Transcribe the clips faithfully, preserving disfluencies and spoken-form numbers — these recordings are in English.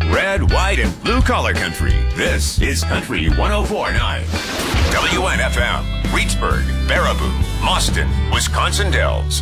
Red, white, and blue collar country. This is Country one oh four point nine. W N F M, Reedsburg, Baraboo, Mauston, Wisconsin Dells.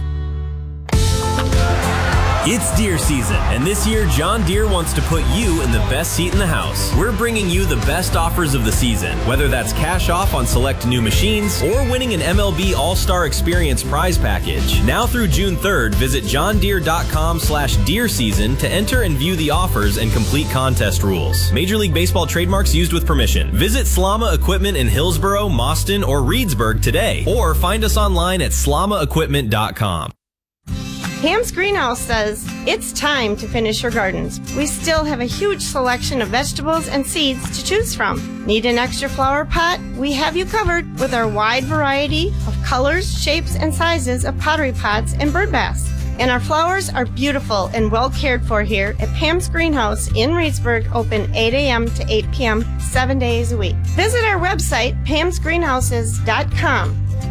It's deer season, and this year John Deere wants to put you in the best seat in the house. We're bringing you the best offers of the season, whether that's cash off on select new machines or winning an M L B All-Star Experience prize package. Now through June third, visit johndeere.com slash deer season to enter and view the offers and complete contest rules. Major League Baseball trademarks used with permission. Visit Slama Equipment in Hillsboro, Mauston, or Reedsburg today, or find us online at slama equipment dot com. Pam's Greenhouse says it's time to finish your gardens. We still have a huge selection of vegetables and seeds to choose from. Need an extra flower pot? We have you covered with our wide variety of colors, shapes, and sizes of pottery pots and bird baths. And our flowers are beautiful and well cared for here at Pam's Greenhouse in Reedsburg, open eight a.m. to eight p.m. seven days a week. Visit our website, pams greenhouses dot com.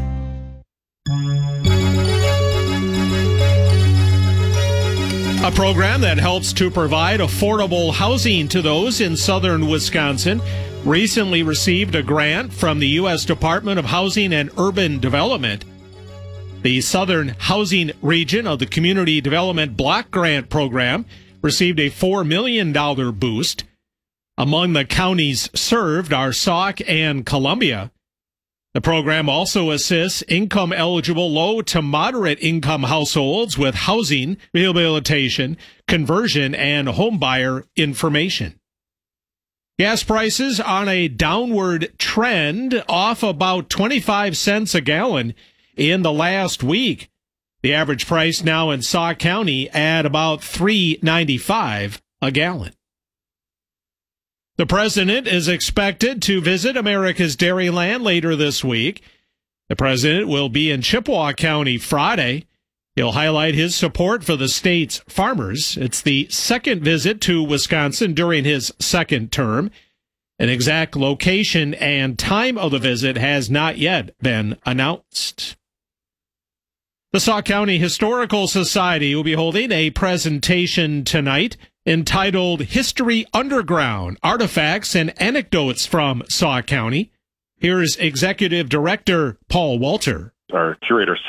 A program that helps to provide affordable housing to those in southern Wisconsin recently received a grant from the U S Department of Housing and Urban Development. The Southern Housing Region of the Community Development Block Grant Program received a four million dollars boost. Among the counties served are Sauk and Columbia. The program also assists income-eligible low to moderate-income households with housing, rehabilitation, conversion, and homebuyer information. Gas prices on a downward trend, off about twenty-five cents a gallon in the last week. The average price now in Sauk County at about three ninety-five a gallon. The president is expected to visit America's Dairyland later this week. The president will be in Chippewa County Friday. He'll highlight his support for the state's farmers. It's the second visit to Wisconsin during his second term. An exact location and time of the visit has not yet been announced. The Sauk County Historical Society will be holding a presentation tonight entitled History Underground, Artifacts and Anecdotes from Sauk County. Here's Executive Director Paul Walter. Our curator